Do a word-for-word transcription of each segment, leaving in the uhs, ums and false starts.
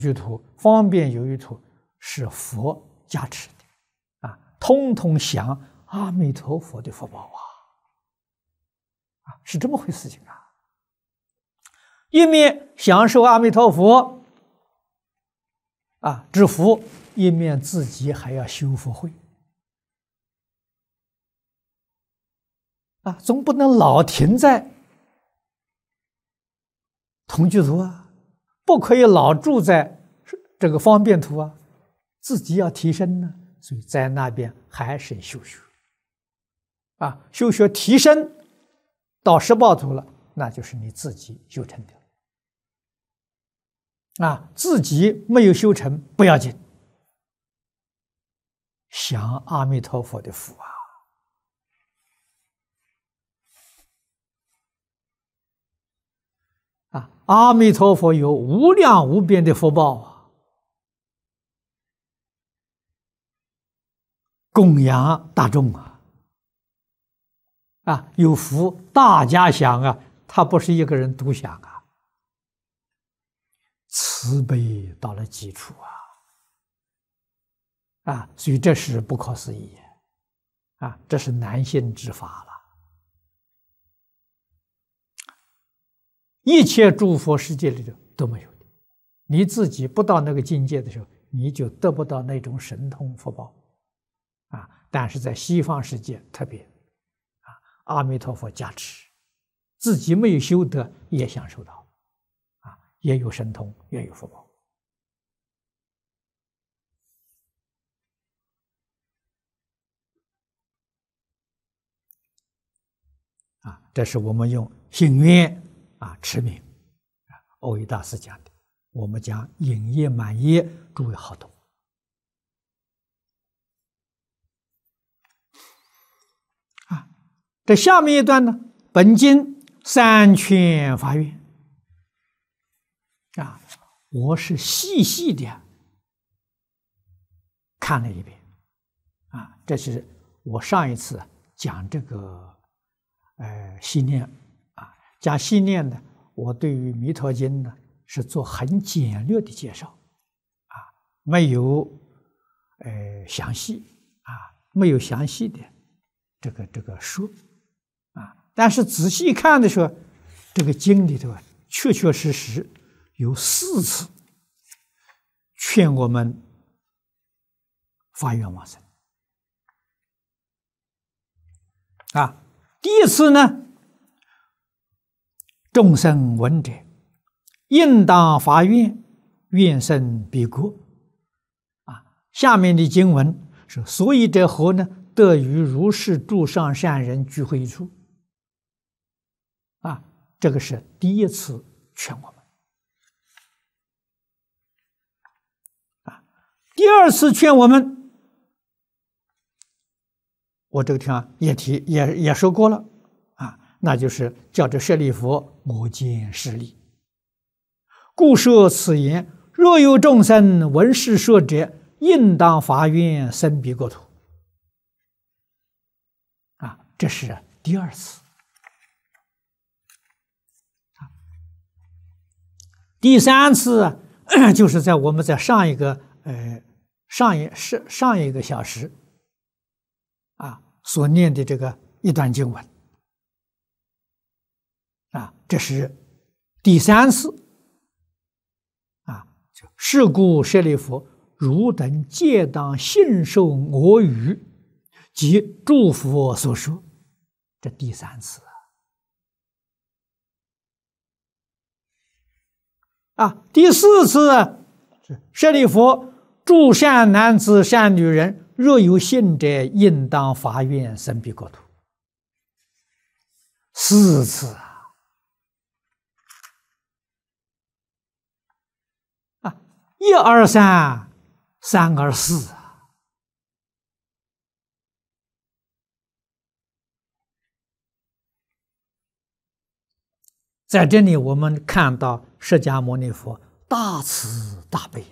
居图、方便有余图是佛加持的啊，通通享阿弥陀佛的福报啊，啊，是这么回事情啊。一面享受阿弥陀佛啊之福，一面自己还要修福慧啊，总不能老停在同居图啊。不可以老住在这个方便图啊，自己要提升呢，所以在那边还是修学啊，修学提升到十报图了，那就是你自己修成的啊，自己没有修成不要紧，享阿弥陀佛的福啊。啊，阿弥陀佛有无量无边的福报啊，供养大众啊，啊，有福大家享啊，他不是一个人独享啊，慈悲到了基础啊，啊，所以这是不可思议啊，这是难信之法了。一切诸佛世界里头都没有的，你自己不到那个境界的时候，你就得不到那种神通福报啊。但是在西方世界特别啊，阿弥陀佛加持，自己没有修得也享受到啊，也有神通，也有福报啊。这是我们用信愿啊，持名啊，耦益大师讲的，我们讲引业满业，诸位好懂啊。这下面一段呢，本经三权法院啊，我是细细的看了一遍啊，这是我上一次讲这个呃信念。讲信念呢，我对于《弥陀经》呢是做很简略的介绍，啊，没有呃详细啊，没有详细的这个这个说啊，但是仔细看的时候，这个经里头啊，确确实实有四次劝我们发愿往生啊。第一次呢，众生闻者，应当发愿，愿生彼国。啊，下面的经文是：所以者何呢？得与如是诸上善人聚会一处。啊，这个是第一次劝我们。啊，第二次劝我们，我这个地方也提也也说过了。那就是叫这舍利弗，我见是利，故说此言：若有众生闻是说者，应当发愿生彼国土。啊，这是第二次。第三次就是在我们在上一个呃上一上上一个小时啊所念的这个一段经文。啊，这是第三次啊！是故舍利弗，汝等皆当信受我语及诸佛所说。这第三次啊！啊，第四次是舍利弗，诸善男子、善女人，若有信者，应当发愿生彼国土。四次啊！一二三，三二四啊！在这里，我们看到释迦牟尼佛大慈大悲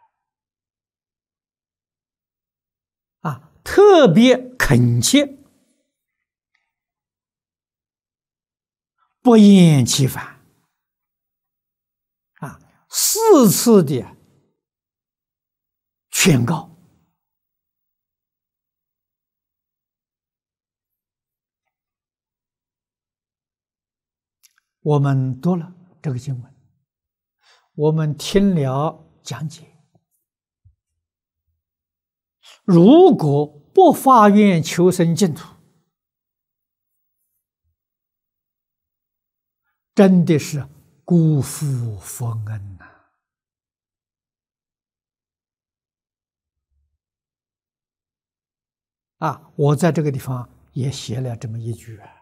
啊，啊，特别恳切，不厌其烦啊，四次的劝告。我们读了这个经文，我们听了讲解，如果不发愿求生净土，真的是辜负佛恩呐！啊，我在这个地方也写了这么一句啊。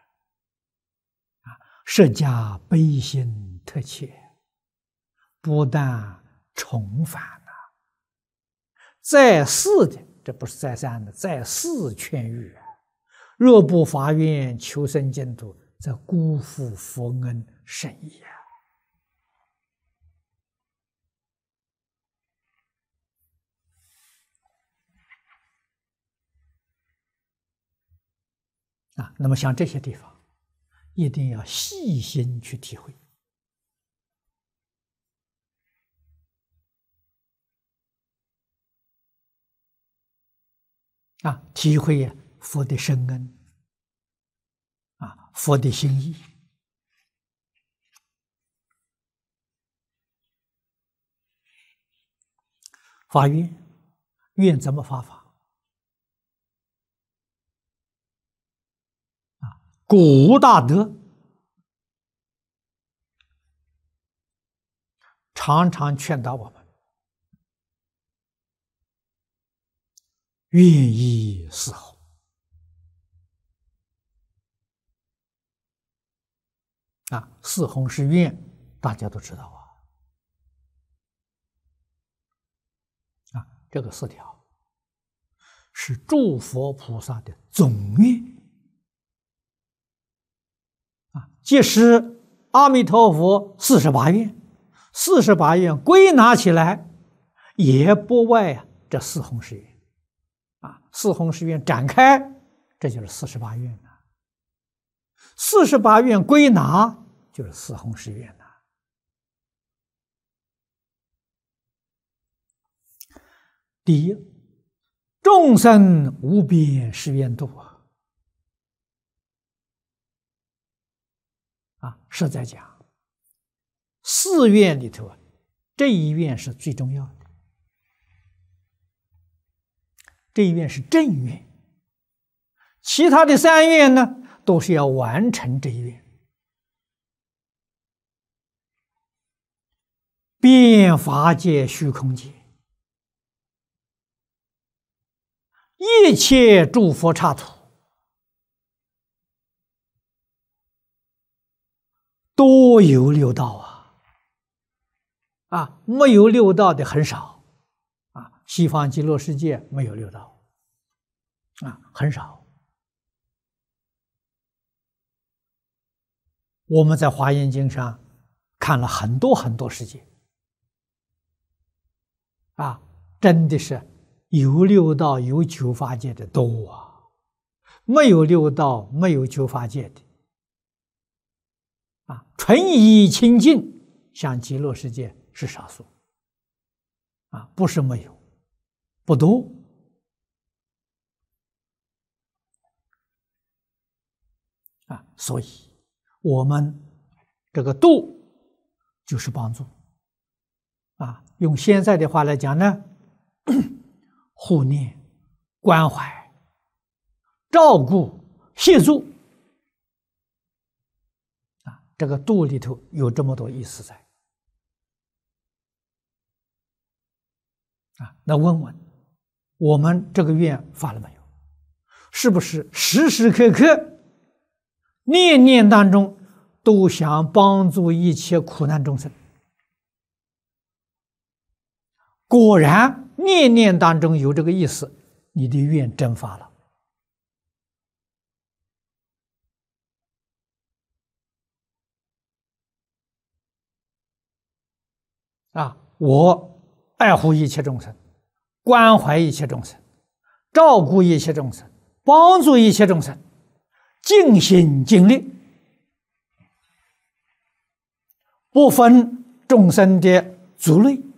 释迦悲心特切，不但重返了，再四的，这不是再三的，再四劝喻啊！若不发愿求生净土，则辜负佛恩甚也啊！那么像这些地方，一定要细心去体会啊，体会佛的深恩啊，佛的心意。发愿，愿怎么发法？啊，古无大德常常劝导我们，愿以是后。啊，四弘誓愿大家都知道啊。啊，这个四条是诸佛菩萨的总愿啊，即是阿弥陀佛四十八愿，四十八愿归纳起来，也不外啊这四弘誓愿啊，四弘誓愿展开，这就是四十八愿了。四十八愿归纳，就是四弘誓愿了。第一，众生无边誓愿度啊！啊，是在讲四愿里头啊，这一愿是最重要的，这一愿是正愿，其他的三愿呢，都是要完成这一愿。遍法界虚空界，一切诸佛刹土，都有六道啊！啊，没有六道的很少啊。西方极乐世界没有六道啊，很少。我们在华严经上看了很多很多世界啊，真的是有六道有九法界的多啊，没有六道没有九法界的啊，纯以清净像极乐世界是少数啊，不是没有，不多啊，所以我们这个度就是帮助啊，用现在的话来讲呢，护念、关怀、照顾、协助啊，这个度里头有这么多意思在啊。那问问我们这个愿发了没有？是不是时时刻刻念念当中都想帮助一切苦难众生？果然念念当中有这个意思，你的愿真发了啊！我爱护一切众生，关怀一切众生，照顾一切众生，帮助一切众生，尽心尽力，不分众生的族类，